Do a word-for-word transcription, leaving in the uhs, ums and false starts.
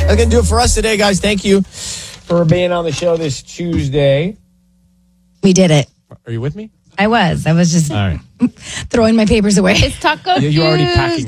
That's going to do it for us today, guys. Thank you for being on the show this Tuesday. We did it. Are you with me? I was. I was just All right. throwing my papers away. It's Taco You're already packing